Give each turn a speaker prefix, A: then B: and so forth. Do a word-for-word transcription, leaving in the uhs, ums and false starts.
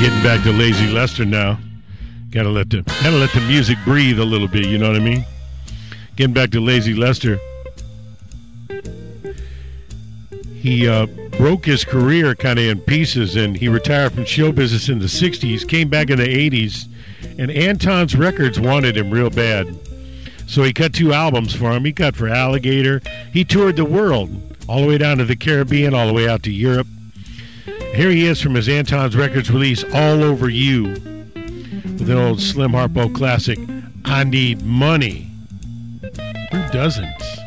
A: Getting back to Lazy Lester now. Gotta let the gotta let the music breathe a little bit, you know what I mean? Getting back to Lazy Lester. He uh, broke his career kind of in pieces, and he retired from show business in the sixties, came back in the eighties, and Anton's Records wanted him real bad. So he cut two albums for him. He cut for Alligator. He toured the world, all the way down to the Caribbean, all the way out to Europe. Here he is from his Anton's Records release, All Over You, with an old Slim Harpo classic, I Need Money. Who doesn't?